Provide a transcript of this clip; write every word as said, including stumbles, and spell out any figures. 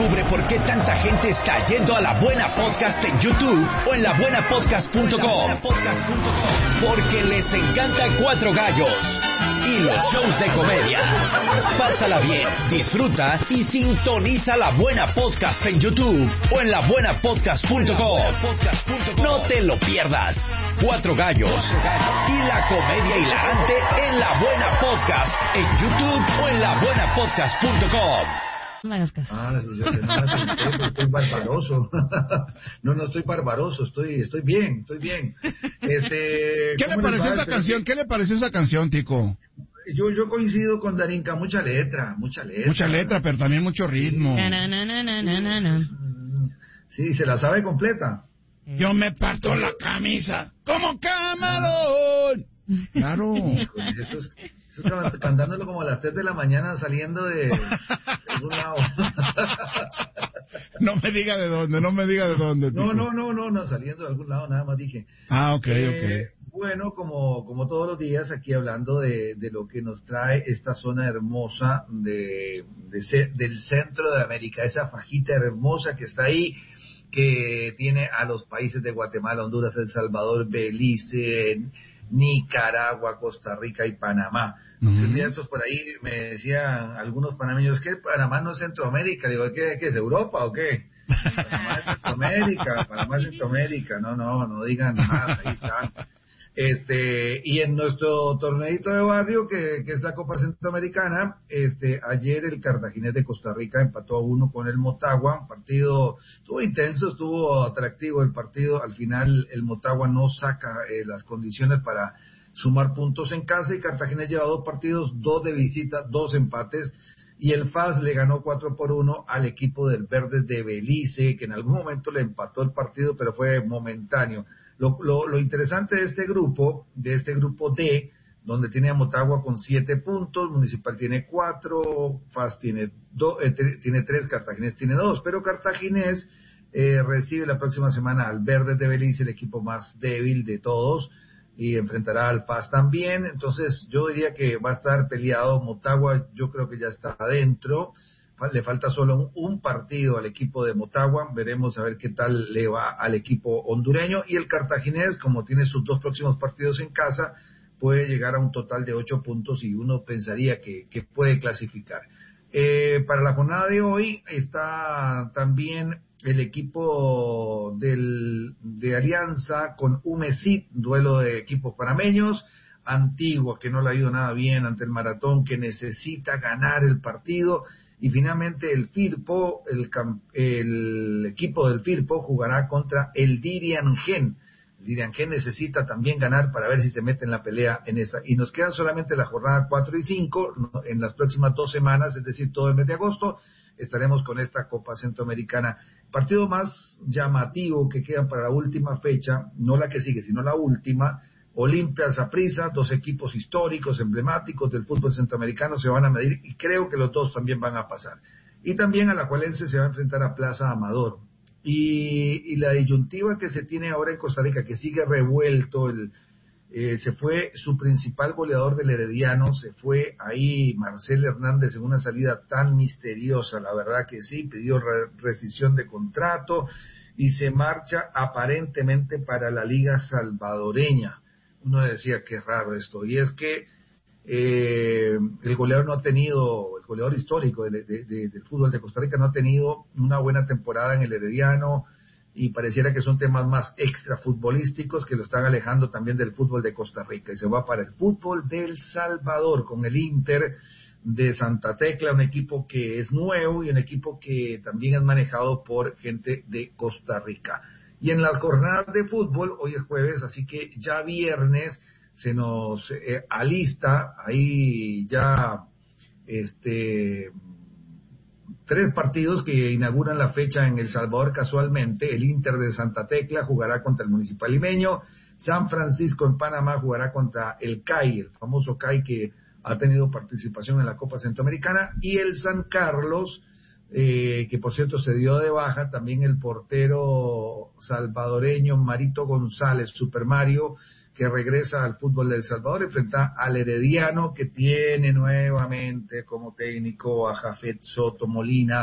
Descubre por qué tanta gente está yendo a La Buena Podcast en YouTube o en la buena podcast punto com. Porque les encanta Cuatro Gallos y los shows de comedia. Pásala bien, disfruta y sintoniza La Buena Podcast en YouTube o en la buena podcast punto com. No te lo pierdas. Cuatro Gallos y la comedia hilarante en La Buena Podcast en YouTube o en la buena podcast punto com. No hagas caso. Ah, sí, yo sé, no, estoy, estoy barbaroso. No, no estoy barbaroso, estoy, estoy bien, estoy bien. Este, ¿Qué le pareció esa canción? ¿Qué le pareció esa canción, Tico? Yo, yo coincido con Darinka, mucha letra, mucha letra. Mucha letra, pero también mucho ritmo. Na, na, na, na, na, na. Sí, se la sabe completa. Yo me parto la camisa como camarón. Claro. Híjole, eso es, eso es cantándolo como a las tres de la mañana saliendo de, de algún lado. No me diga de dónde, no me diga de dónde. No, Tico. no, no, no, no, saliendo de algún lado, nada más dije. Ah, ok, Eh, ok. Bueno, como, como todos los días, aquí hablando de, de lo que nos trae esta zona hermosa de, de ce- del centro de América, esa fajita hermosa que está ahí, que tiene a los países de Guatemala, Honduras, El Salvador, Belice, Nicaragua, Costa Rica y Panamá. Uh-huh. Un día estos por ahí me decían algunos panameños que Panamá no es Centroamérica. Digo, ¿qué, qué es Europa o qué? Panamá es Centroamérica, Panamá es Centroamérica. No, no, no digan nada, ahí están. Este, y en nuestro torneito de barrio, que, que es la Copa Centroamericana, este, ayer el Cartaginés de Costa Rica empató a uno con el Motagua, un partido, estuvo intenso, estuvo atractivo el partido, al final el Motagua no saca eh, las condiciones para sumar puntos en casa y Cartaginés lleva dos partidos, dos de visita, dos empates, y el F A S le ganó cuatro por uno al equipo del Verdes de Belice, que en algún momento le empató el partido, pero fue momentáneo. Lo, lo, lo interesante de este grupo, de este grupo D, donde tiene a Motagua con siete puntos, Municipal tiene cuatro, F A S tiene, do, eh, tre, tiene tres, Cartaginés tiene dos, pero Cartaginés eh, recibe la próxima semana al Verdes de Belice, el equipo más débil de todos, y enfrentará al F A S también. Entonces yo diría que va a estar peleado. Motagua yo creo que ya está adentro. Le falta solo un, un partido al equipo de Motagua, veremos a ver qué tal le va al equipo hondureño, y el Cartaginés, como tiene sus dos próximos partidos en casa, puede llegar a un total de ocho puntos y uno pensaría que, que puede clasificar. Eh, para la jornada de hoy está también el equipo del, de Alianza con U M E S I, duelo de equipos panameños. Antigua, que no le ha ido nada bien ante el Maratón, que necesita ganar el partido. Y finalmente el Firpo, el, el equipo del Firpo jugará contra el Diriangén. El Diriangén necesita también ganar para ver si se mete en la pelea en esa. Y nos quedan solamente la jornada cuatro y cinco, en las próximas dos semanas, es decir, todo el mes de agosto, estaremos con esta Copa Centroamericana. Partido más llamativo que queda para la última fecha, no la que sigue, sino la última, Olimpia, Saprissa, dos equipos históricos, emblemáticos del fútbol centroamericano, se van a medir y creo que los dos también van a pasar. Y también Alajuelense se va a enfrentar a Plaza Amador. Y, y la disyuntiva que se tiene ahora en Costa Rica, que sigue revuelto, el, eh, se fue su principal goleador del Herediano, se fue ahí Marcel Hernández en una salida tan misteriosa, la verdad que sí, pidió re, rescisión de contrato y se marcha aparentemente para la Liga Salvadoreña. Uno decía que es raro esto, y es que eh, el goleador no ha tenido, el goleador histórico de, de, de, del fútbol de Costa Rica no ha tenido una buena temporada en el Herediano, y pareciera que son temas más extrafutbolísticos que lo están alejando también del fútbol de Costa Rica, y se va para el fútbol del Salvador con el Inter de Santa Tecla, un equipo que es nuevo y un equipo que también es manejado por gente de Costa Rica. Y en las jornadas de fútbol, hoy es jueves, así que ya viernes se nos eh, alista ahí ya este tres partidos que inauguran la fecha en El Salvador casualmente. El Inter de Santa Tecla jugará contra el Municipal Limeño, San Francisco en Panamá jugará contra el C A I, el famoso C A I que ha tenido participación en la Copa Centroamericana, y el San Carlos, Eh, que por cierto se dio de baja también el portero salvadoreño Marito González, Super Mario, que regresa al fútbol de El Salvador, enfrenta al Herediano, que tiene nuevamente como técnico a Jafet Soto Molina,